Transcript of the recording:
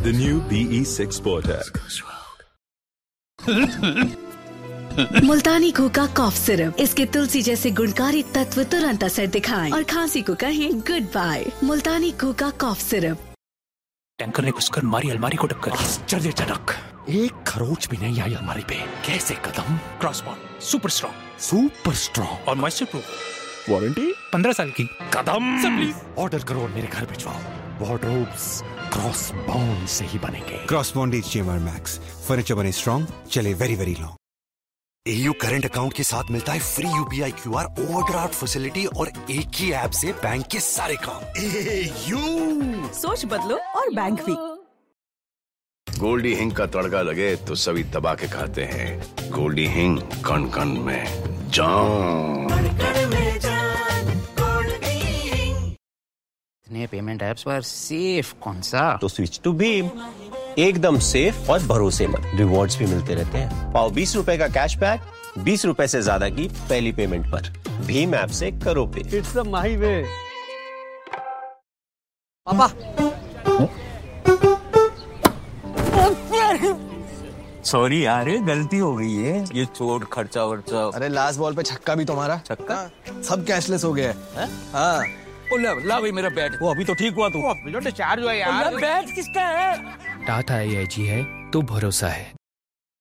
The new BE6 Sportac. Multani घोका cough syrup, इसके तुलसी जैसे गुणकारी तत्व तुरंत असर दिखाएं और खांसी को कहें गुड बाय। मुल्तानी घोका कॉफ सिरप। टैंकर ने घुसकर मारी अलमारी को टक्कर। आश्चर्यजनक, एक खरोच भी नहीं आई अलमारी पे। कैसे कदम? क्रॉसबॉन्ड, सुपर स्ट्रॉन्ग और मॉइस्चर प्रूफ। वारंटी 15 साल की। कदम सर प्लीज ऑर्डर करो और मेरे घर भिजवाओ। वार्डरोब्स क्रॉसबॉन्ड से ही बनेंगे। क्रॉसबॉन्ड HDMR Max फर्नीचर बने स्ट्रॉन्ग, चले very very long. AU current account के साथ मिलता है free UPI QR overdraft facility और एक ही ऐप से बैंक के सारे काम। AU सोच बदलो और बैंक भी। गोल्डी हिंग का तड़का लगे तो सभी दबा के खाते हैं। गोल्डी हिंग कण कण में जान। इतने पेमेंट ऐप्स पर सेफ कौन सा? तो स्विच टू भीम, एकदम सेफ और भरोसेमंद। रिवॉर्ड्स भी मिलते रहते हैं। पाओ 20 रुपए का कैशबैक 20 रुपए से ज्यादा की पहली पेमेंट पर। भीम ऐप से करो पे। इट्स द माही वे। पापा सॉरी यार, गलती हो गई है। ये चोट खर्चा वर्चा। अरे लास्ट बॉल पे छक्का भी तुम्हारा। छक्का? सब कैशलेस हो गया है। हाँ ला भाई मेरा बैट। वो अभी तो ठीक हुआ तू। डिस्चार्ज हुआ यार। बैट किसका है? टाटा AIG है तो भरोसा है।